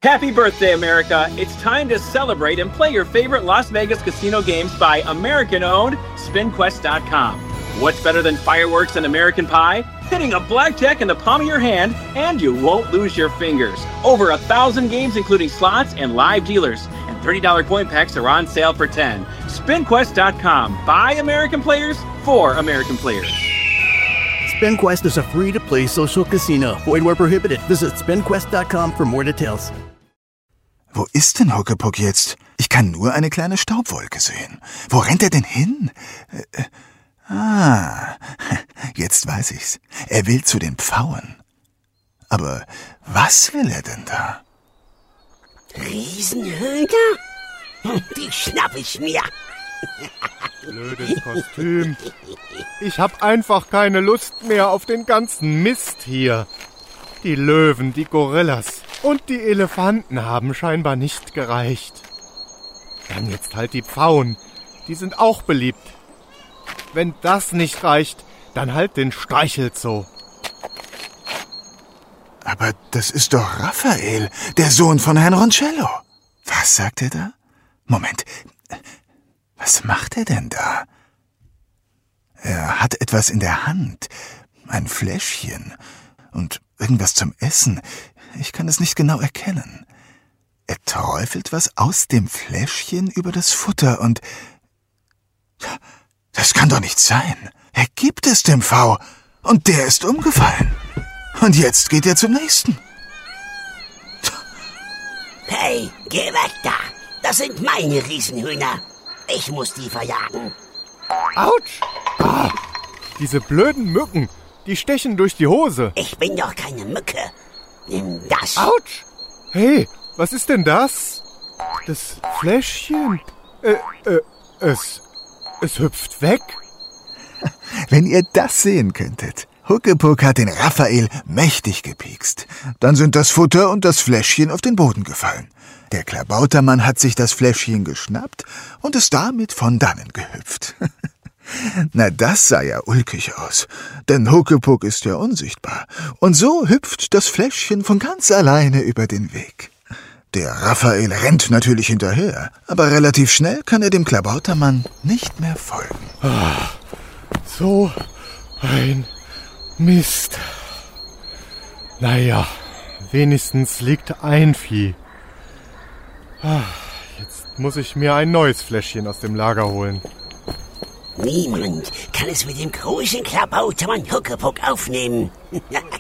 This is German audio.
Happy birthday, America. It's time to celebrate and play your favorite Las Vegas casino games by American-owned SpinQuest.com. What's better than fireworks and American pie? Hitting a blackjack in the palm of your hand, and you won't lose your fingers. Over 1,000 games, including slots and live dealers. And $30 coin packs are on sale for $10. SpinQuest.com. By American players, for American players. SpinQuest is a free-to-play social casino. Void where prohibited. Visit SpinQuest.com for more details. Wo ist denn Huckepuck jetzt? Ich kann nur eine kleine Staubwolke sehen. Wo rennt er denn hin? Jetzt weiß ich's. Er will zu den Pfauen. Aber was will er denn da? Riesenhühner? Die schnapp ich mir. Blödes Kostüm. Ich hab einfach keine Lust mehr auf den ganzen Mist hier. Die Löwen, die Gorillas und die Elefanten haben scheinbar nicht gereicht. Dann jetzt halt die Pfauen. Die sind auch beliebt. Wenn das nicht reicht, dann halt den Streichelzoo. Aber das ist doch Raphael, der Sohn von Herrn Roncello. Was sagt er da? Moment, was macht er denn da? Er hat etwas in der Hand, ein Fläschchen und irgendwas zum Essen. Ich kann es nicht genau erkennen. Er träufelt was aus dem Fläschchen über das Futter und... Das kann doch nicht sein. Er gibt es dem V und der ist umgefallen. Und jetzt geht er zum nächsten. Hey, geh weg da. Das sind meine Riesenhühner. Ich muss die verjagen. Autsch! Ah, diese blöden Mücken, die stechen durch die Hose. Ich bin doch keine Mücke. Nimm das. Autsch! Hey, was ist denn das? Das Fläschchen? Es hüpft weg. Wenn ihr das sehen könntet. Huckepuck hat den Raphael mächtig gepiekst. Dann sind das Futter und das Fläschchen auf den Boden gefallen. Der Klabautermann hat sich das Fläschchen geschnappt und ist damit von dannen gehüpft. Na, das sah ja ulkig aus, denn Huckepuck ist ja unsichtbar. Und so hüpft das Fläschchen von ganz alleine über den Weg. Der Raphael rennt natürlich hinterher, aber relativ schnell kann er dem Klabautermann nicht mehr folgen. So ein Mist. Naja, wenigstens liegt ein Vieh. Jetzt muss ich mir ein neues Fläschchen aus dem Lager holen. Niemand kann es mit dem großen Klabautermann Huckepuck aufnehmen.